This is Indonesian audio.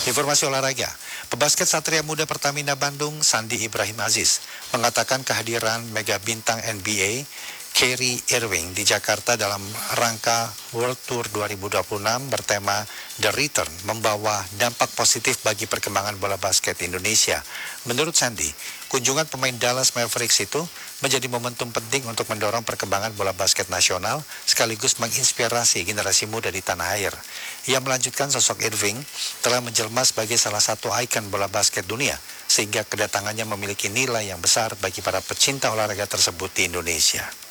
Informasi olahraga, pebasket Satria Muda Pertamina Bandung, Sandi Ibrahim Aziz, mengatakan kehadiran mega bintang NBA, Kyrie Irving di Jakarta dalam rangka World Tour 2026 bertema The Return membawa dampak positif bagi perkembangan bola basket Indonesia. Menurut Sandi, kunjungan pemain Dallas Mavericks itu menjadi momentum penting untuk mendorong perkembangan bola basket nasional sekaligus menginspirasi generasi muda di tanah air. Ia melanjutkan sosok Irving telah menjelma sebagai salah satu ikon bola basket dunia sehingga kedatangannya memiliki nilai yang besar bagi para pecinta olahraga tersebut di Indonesia.